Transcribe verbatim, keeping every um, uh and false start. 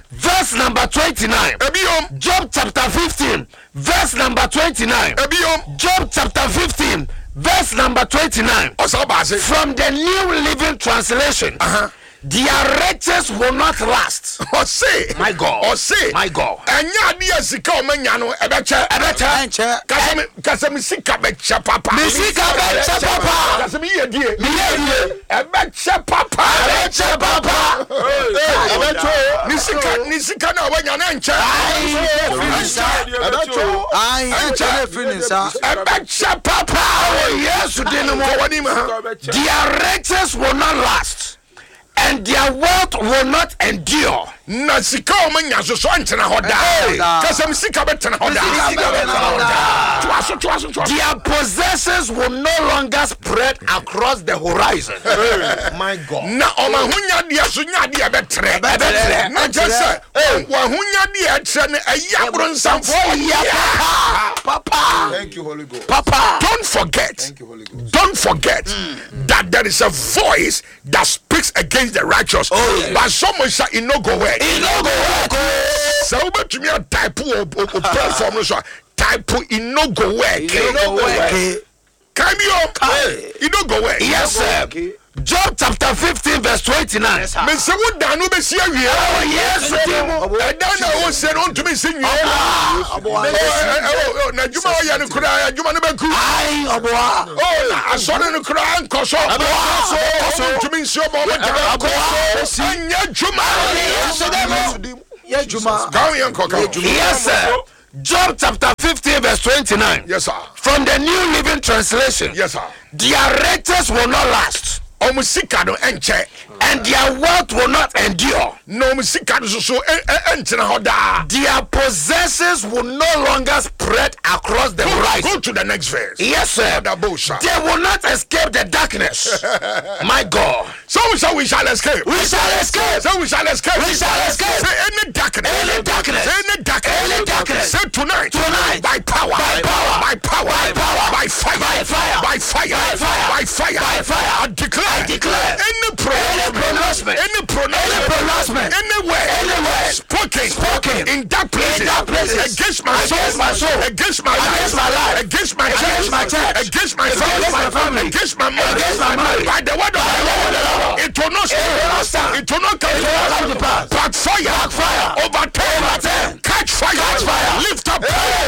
verse number twenty-nine. Job chapter fifteen, verse number twenty-nine. Job chapter fifteen, verse number twenty-nine. From the New Living Translation. Uh-huh. Their riches will not last. Or say, my God, or say, my God. And ya dear Sika Manyano, Ebecha, Ebecha, Casamisika Becha Papa, Misika Becha Papa, Casamia dear, Ebecha Papa, Ebecha Papa, Nisika, Nisika, no, when you're answer, Ebecha Papa, yes, you didn't know. Their riches will not last, and their wealth will not endure. Nasika omanya so so antena hoda. Kasam sika betena hoda. Their possessions will no longer spread across the horizon. My God. Na omahunya dia so nya dia betre. Na jese wahunya dia tre ne ayabro nsamfo ya. Papa. Thank you, Holy Ghost. Papa. Don't forget. Thank you, Holy Ghost. Don't forget mm. that there is a voice that speaks against the righteous. Oh, yeah. But someone shall it no go away. It no go away. So but you me type o platform so type it no go away. It no go away. Can you it no go away? Yes, sir. Job chapter fifteen verse twenty-nine. Me say wo dan no be sia wie. Oh yes, demo. E dan na wo se no ntumi se wie. Oh na juma o ya no kura, juma no be ku. Ai oboa. Oh na asore no kura nkoso. So ntumi se obo mo ja. Anya juma. Yeah, Juma. Yes, sir. Job chapter fifteen verse twenty-nine. Yes, sir. From the New Living Translation. Yes, sir. Their riches will not last, omusika no enche, and their wealth will not endure. No musika no so enchena hoda. Their possessions will no longer spread across the horizon. Go to the next verse. Yes, sir. They will not escape the darkness. My God. So we shall we shall escape. We shall escape. So we shall escape. We shall escape. Say any darkness. Any darkness. Say any darkness. Any darkness. Say tonight. Tonight. By power. By power. By power. By power. By fire. By fire. By fire. By fire. By fire. By fire. I declare. I declare. Any pronouncement. Any pronouncement. Any pronouncement. Anywhere. Anywhere. Spoken. Spoken. In that place. In that place. Against my soul. Against my soul. Against my life. Against my life. Against my church. Against my church. Against my Against my family. Against my marriage. Against my marriage. By the word of the Lord. It will not stand. It will not come to pass. Backfire. Backfire. Overturn.